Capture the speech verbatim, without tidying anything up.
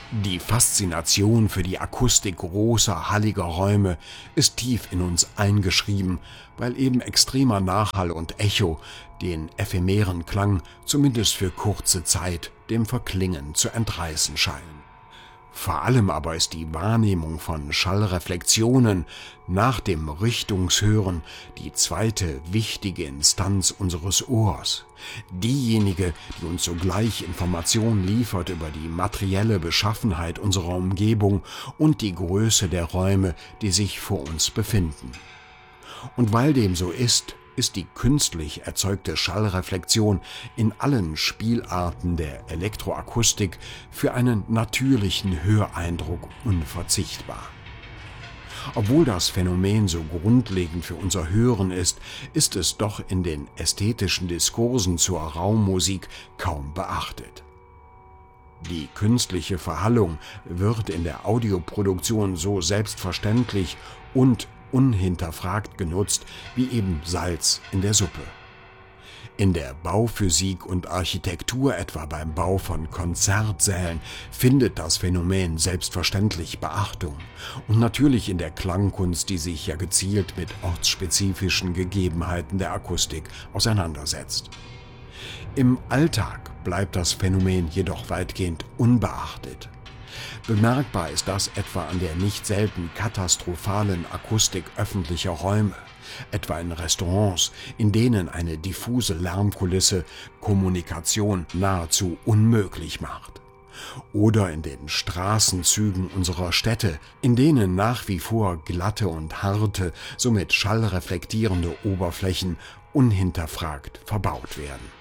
Die Faszination für die Akustik großer, halliger Räume ist tief in uns eingeschrieben, weil eben extremer Nachhall und Echo den ephemeren Klang zumindest für kurze Zeit dem Verklingen zu entreißen scheinen. Vor allem aber ist die Wahrnehmung von Schallreflexionen nach dem Richtungshören die zweite wichtige Instanz unseres Ohrs. Diejenige, die uns sogleich Informationen liefert über die materielle Beschaffenheit unserer Umgebung und die Größe der Räume, die sich vor uns befinden. Und weil dem so ist, ist die künstlich erzeugte Schallreflexion in allen Spielarten der Elektroakustik für einen natürlichen Höreindruck unverzichtbar. Obwohl das Phänomen so grundlegend für unser Hören ist, ist es doch in den ästhetischen Diskursen zur Raummusik kaum beachtet. Die künstliche Verhallung wird in der Audioproduktion so selbstverständlich und unhinterfragt genutzt wie eben Salz in der Suppe. In der Bauphysik und Architektur, etwa beim Bau von Konzertsälen, findet das Phänomen selbstverständlich Beachtung und natürlich in der Klangkunst, die sich ja gezielt mit ortsspezifischen Gegebenheiten der Akustik auseinandersetzt. Im Alltag bleibt das Phänomen jedoch weitgehend unbeachtet. Bemerkbar ist das etwa an der nicht selten katastrophalen Akustik öffentlicher Räume, etwa in Restaurants, in denen eine diffuse Lärmkulisse Kommunikation nahezu unmöglich macht. Oder in den Straßenzügen unserer Städte, in denen nach wie vor glatte und harte, somit schallreflektierende Oberflächen unhinterfragt verbaut werden.